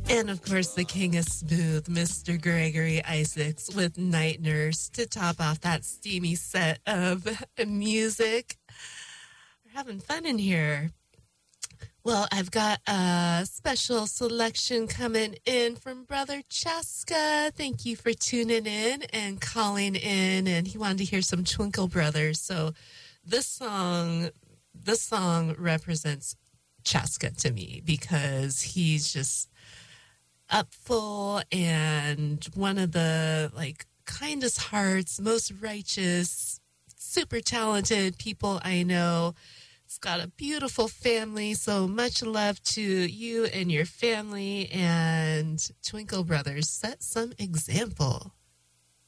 And of course, the king of smooth, Mr. Gregory Isaacs with Night Nurse to top off that steamy set of music. We're having fun in here. Well, I've got a special selection coming in from Brother Chaska. Thank you for tuning in and calling in. And he wanted to hear some Twinkle Brothers. So this song represents Chaska to me because he's just up full and one of the kindest hearts, most righteous, super talented people I know. It's got a beautiful family, so much love to you and your family. And Twinkle Brothers, set some example.